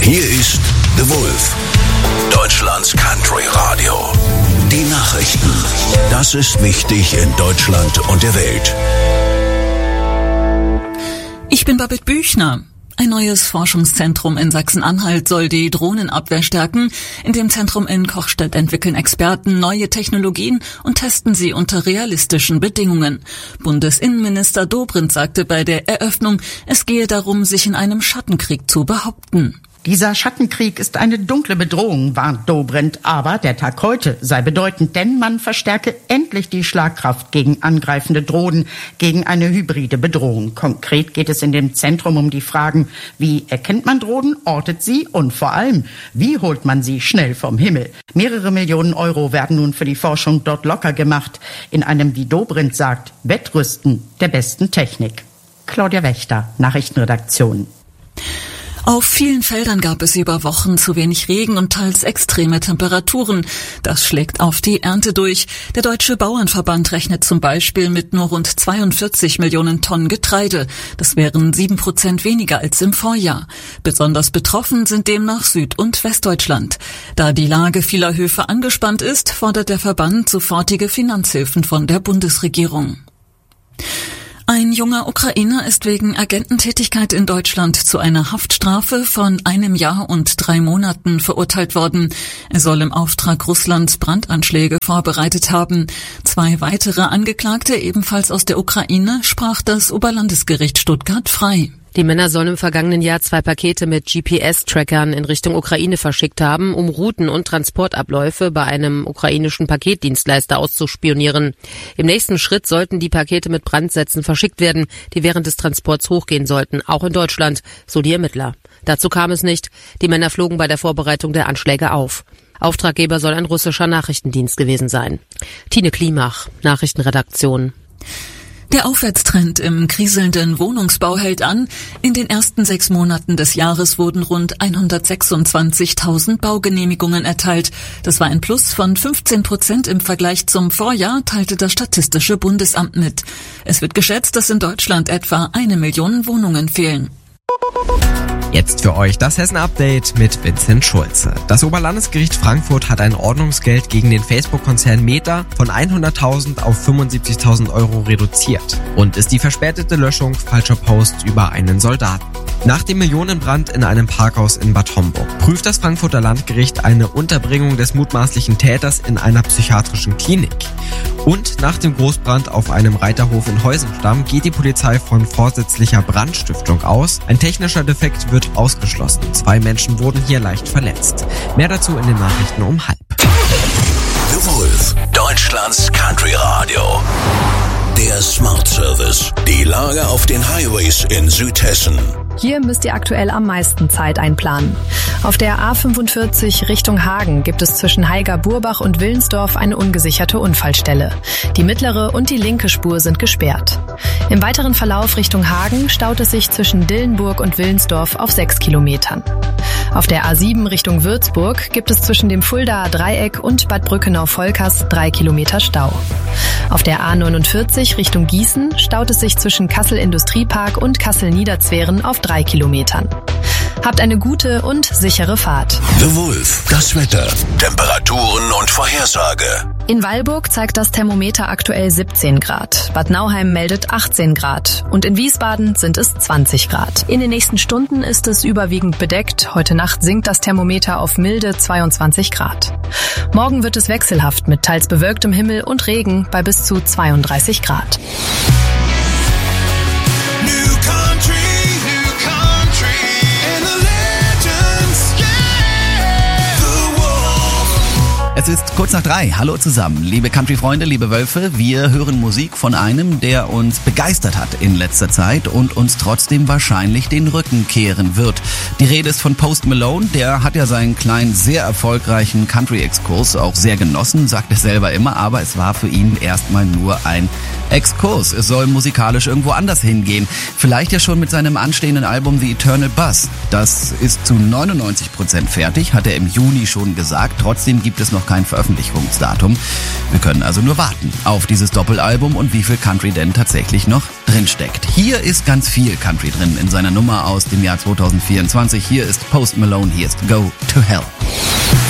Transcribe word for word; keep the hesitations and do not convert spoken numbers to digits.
Hier ist The Wolf, Deutschlands Country Radio. Die Nachrichten. Das ist wichtig in Deutschland und der Welt. Ich bin Babette Büchner. Ein neues Forschungszentrum in Sachsen-Anhalt soll die Drohnenabwehr stärken. In dem Zentrum in Kochstedt entwickeln Experten neue Technologien und testen sie unter realistischen Bedingungen. Bundesinnenminister Dobrindt sagte bei der Eröffnung, es gehe darum, sich in einem Schattenkrieg zu behaupten. Dieser Schattenkrieg ist eine dunkle Bedrohung, warnt Dobrindt. Aber der Tag heute sei bedeutend, denn man verstärke endlich die Schlagkraft gegen angreifende Drohnen, gegen eine hybride Bedrohung. Konkret geht es in dem Zentrum um die Fragen, wie erkennt man Drohnen, ortet sie und vor allem, wie holt man sie schnell vom Himmel. Mehrere Millionen Euro werden nun für die Forschung dort locker gemacht, in einem, wie Dobrindt sagt, Wettrüsten der besten Technik. Claudia Wächter, Nachrichtenredaktion. Auf vielen Feldern gab es über Wochen zu wenig Regen und teils extreme Temperaturen. Das schlägt auf die Ernte durch. Der Deutsche Bauernverband rechnet zum Beispiel mit nur rund zweiundvierzig Millionen Tonnen Getreide. Das wären sieben Prozent weniger als im Vorjahr. Besonders betroffen sind demnach Süd- und Westdeutschland. Da die Lage vieler Höfe angespannt ist, fordert der Verband sofortige Finanzhilfen von der Bundesregierung. Ein junger Ukrainer ist wegen Agententätigkeit in Deutschland zu einer Haftstrafe von einem Jahr und drei Monaten verurteilt worden. Er soll im Auftrag Russlands Brandanschläge vorbereitet haben. Zwei weitere Angeklagte, ebenfalls aus der Ukraine, sprach das Oberlandesgericht Stuttgart frei. Die Männer sollen im vergangenen Jahr zwei Pakete mit G P S-Trackern in Richtung Ukraine verschickt haben, um Routen und Transportabläufe bei einem ukrainischen Paketdienstleister auszuspionieren. Im nächsten Schritt sollten die Pakete mit Brandsätzen verschickt werden, die während des Transports hochgehen sollten, auch in Deutschland, so die Ermittler. Dazu kam es nicht. Die Männer flogen bei der Vorbereitung der Anschläge auf. Auftraggeber soll ein russischer Nachrichtendienst gewesen sein. Tine Klimach, Nachrichtenredaktion. Der Aufwärtstrend im kriselnden Wohnungsbau hält an. In den ersten sechs Monaten des Jahres wurden rund hundertsechsundzwanzigtausend Baugenehmigungen erteilt. Das war ein Plus von fünfzehn Prozent im Vergleich zum Vorjahr, teilte das Statistische Bundesamt mit. Es wird geschätzt, dass in Deutschland etwa eine Million Wohnungen fehlen. Jetzt für euch das Hessen-Update mit Vincent Schulze. Das Oberlandesgericht Frankfurt hat ein Ordnungsgeld gegen den Facebook-Konzern Meta von hunderttausend auf fünfundsiebzigtausend Euro reduziert und ist die verspätete Löschung falscher Posts über einen Soldaten. Nach dem Millionenbrand in einem Parkhaus in Bad Homburg prüft das Frankfurter Landgericht eine Unterbringung des mutmaßlichen Täters in einer psychiatrischen Klinik. Und nach dem Großbrand auf einem Reiterhof in Heusenstamm geht die Polizei von vorsätzlicher Brandstiftung aus. Ein technischer Defekt wird ausgeschlossen. Zwei Menschen wurden hier leicht verletzt. Mehr dazu in den Nachrichten um halb. The Wolf, Deutschlands Country Radio. Der Smart Service. Die Lage auf den Highways in Südhessen. Hier müsst ihr aktuell am meisten Zeit einplanen. Auf der A fünfundvierzig Richtung Hagen gibt es zwischen Haiger-Burbach und Willensdorf eine ungesicherte Unfallstelle. Die mittlere und die linke Spur sind gesperrt. Im weiteren Verlauf Richtung Hagen staut es sich zwischen Dillenburg und Willensdorf auf sechs Kilometern. Auf der A sieben Richtung Würzburg gibt es zwischen dem Fuldaer Dreieck und Bad Brückenau-Volkers drei Kilometer Stau. Auf der A neunundvierzig Richtung Gießen staut es sich zwischen Kassel-Industriepark und Kassel-Niederzweren auf drei Kilometern. Habt eine gute und sichere Fahrt. The Wolf, das Wetter, Temperaturen und Vorhersage. In Weilburg zeigt das Thermometer aktuell siebzehn Grad. Bad Nauheim meldet achtzehn Grad. Und in Wiesbaden sind es zwanzig Grad. In den nächsten Stunden ist es überwiegend bedeckt. Heute Nacht sinkt das Thermometer auf milde zweiundzwanzig Grad. Morgen wird es wechselhaft mit teils bewölktem Himmel und Regen bei bis zu zweiunddreißig Grad. Es ist kurz nach drei. Hallo zusammen, liebe Country-Freunde, liebe Wölfe. Wir hören Musik von einem, der uns begeistert hat in letzter Zeit und uns trotzdem wahrscheinlich den Rücken kehren wird. Die Rede ist von Post Malone. Der hat ja seinen kleinen, sehr erfolgreichen Country-Exkurs auch sehr genossen, sagt er selber immer. Aber es war für ihn erstmal nur ein Exkurs. Es soll musikalisch irgendwo anders hingehen. Vielleicht ja schon mit seinem anstehenden Album The Eternal Buzz. Das ist zu neunundneunzig Prozent fertig, hat er im Juni schon gesagt. Trotzdem gibt es noch noch kein Veröffentlichungsdatum. Wir können also nur warten auf dieses Doppelalbum und wie viel Country denn tatsächlich noch drinsteckt. Hier ist ganz viel Country drin in seiner Nummer aus dem Jahr zweitausendvierundzwanzig. Hier ist Post Malone, hier ist Go to Hell.